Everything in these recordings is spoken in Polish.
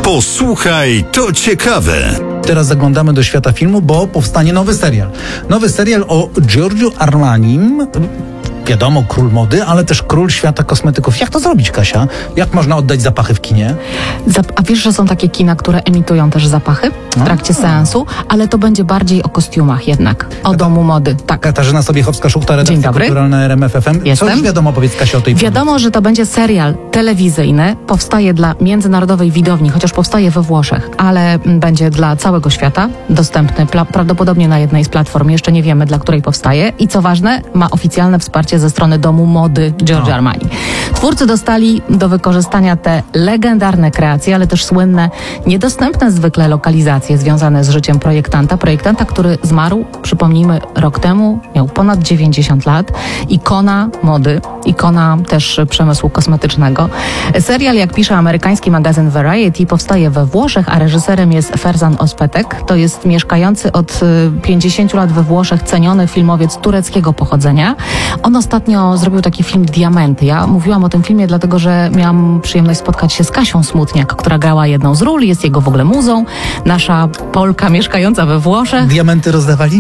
Posłuchaj, to ciekawe. Teraz zaglądamy do świata filmu, bo powstanie nowy serial. Nowy serial o Giorgio Armanim. Wiadomo, król mody, ale też król świata kosmetyków. Jak to zrobić, Kasia? Jak można oddać zapachy w kinie? A wiesz, że są takie kina, które emitują też zapachy w trakcie seansu, ale to będzie bardziej o kostiumach jednak, o domu mody. Tak. Katarzyna Sobiechowska-Szuchta, redakcja kulturalna RMF FM. Jestem. Co już wiadomo, powiedz, Kasia, o tej Wiadomo, że to będzie serial telewizyjny, powstaje dla międzynarodowej widowni, chociaż powstaje we Włoszech, ale będzie dla całego świata dostępny prawdopodobnie na jednej z platform. Jeszcze nie wiemy, dla której powstaje i co ważne, ma oficjalne wsparcie ze strony domu mody Giorgio Armani. Twórcy dostali do wykorzystania te legendarne kreacje, ale też słynne, niedostępne zwykle lokalizacje związane z życiem projektanta, który zmarł, przypomnijmy, rok temu, miał ponad 90 lat, ikona mody, ikona też przemysłu kosmetycznego. Serial, jak pisze amerykański magazyn Variety, powstaje we Włoszech, a reżyserem jest Ferzan Özpetek. To jest mieszkający od 50 lat we Włoszech ceniony filmowiec tureckiego pochodzenia. On ostatnio zrobił taki film Diamenty. Ja mówiłam o tym filmie, dlatego że miałam przyjemność spotkać się z Kasią Smutniak, która grała jedną z ról, jest jego w ogóle muzą. Nasza Polka mieszkająca we Włoszech. Diamenty rozdawali?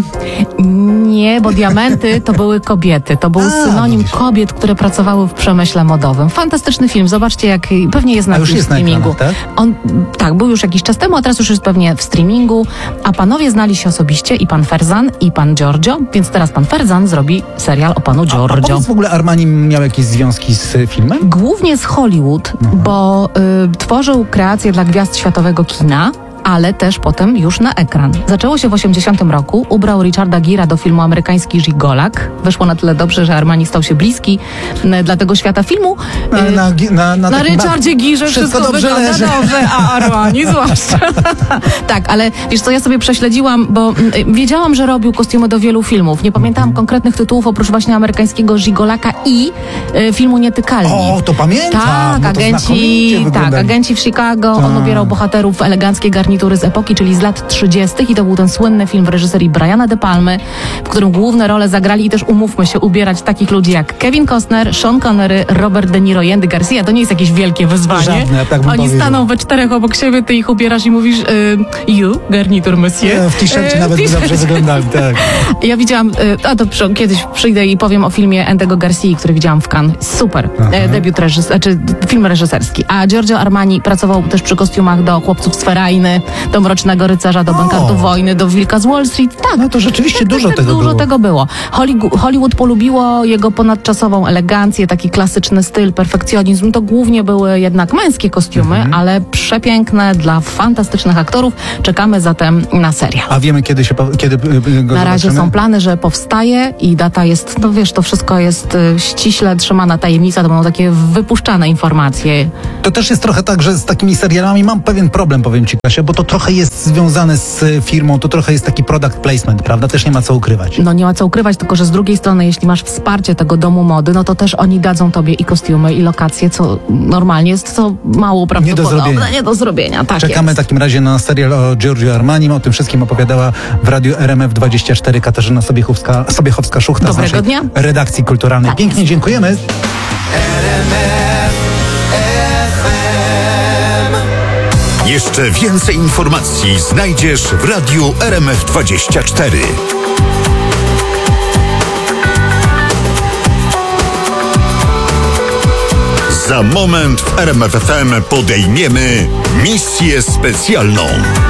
Nie, bo diamenty to były kobiety. To był synonim kobiet, które pracowały w przemyśle modowym. Fantastyczny film. Zobaczcie, jak pewnie jest na streamingu. Na ekranach, tak? Tak, był już jakiś czas temu, a teraz już jest pewnie w streamingu. A panowie znali się osobiście, i pan Ferzan, i pan Giorgio, więc teraz pan Ferzan zrobi serial o panu Giorgio. A powiedz, w ogóle Armani miał jakieś związki z filmem? Głównie z Hollywood, bo tworzył kreacje dla gwiazd światowego kina, ale też potem już na ekran. Zaczęło się w 80 roku. Ubrał Richarda Gera do filmu Amerykański Żigolak. Wyszło na tyle dobrze, że Armani stał się bliski dla tego świata filmu. Na Richardzie Gerze wszystko wygląda dobrze, a Armani zwłaszcza. Tak, ale wiesz co, ja sobie prześledziłam, bo wiedziałam, że robił kostiumy do wielu filmów. Nie pamiętałam konkretnych tytułów, oprócz właśnie Amerykańskiego Żigolaka i filmu Nietykalni. O, to pamiętam. Tak, agenci w Chicago. On ubierał bohaterów w eleganckie garnitury z epoki, czyli z lat 30. i to był ten słynny film w reżyserii Briana De Palmy, w którym główne role zagrali i też, umówmy się, ubierać takich ludzi jak Kevin Costner, Sean Connery, Robert De Niro i Andy Garcia. To nie jest jakieś wielkie wyzwanie. Żadne, tak Oni staną we czterech obok siebie, ty ich ubierasz i mówisz garnitur monsieur. W t-shircie nawet by dobrze wyglądali, tak. Ja widziałam, kiedyś przyjdę i powiem o filmie Andy'ego Garcii, który widziałam w Cannes. Super. Debiut film reżyserski. A Giorgio Armani pracował też przy kostiumach do Chłopców z Ferajny, do Mrocznego Rycerza, do Bankartu Wojny, do Wilka z Wall Street. Tak. No to rzeczywiście dużo tego było. Hollywood polubiło jego ponadczasową elegancję, taki klasyczny styl, perfekcjonizm. To głównie były jednak męskie kostiumy, ale przepiękne dla fantastycznych aktorów. Czekamy zatem na serial. A wiemy, kiedy go Na razie zobaczymy? są plany, że powstaje i data jest, no wiesz, to wszystko jest ściśle trzymana tajemnica, to będą takie wypuszczane informacje. To też jest trochę tak, że z takimi serialami mam pewien problem, powiem ci, Kasia, bo to trochę jest związane z firmą, to trochę jest taki product placement, prawda? Też nie ma co ukrywać. No nie ma co ukrywać, tylko że z drugiej strony, jeśli masz wsparcie tego domu mody, no to też oni dadzą tobie i kostiumy, i lokacje, co normalnie jest to mało prawdopodobne. Nie do zrobienia. Tak Czekamy w takim razie na serial o Giorgio Armanim. O tym wszystkim opowiadała w radiu RMF24 Katarzyna Sobiechowska-Szuchta z naszej redakcji kulturalnej. Tak. Pięknie dziękujemy. Jeszcze więcej informacji znajdziesz w radiu RMF24. Za moment w RMF FM podejmiemy misję specjalną.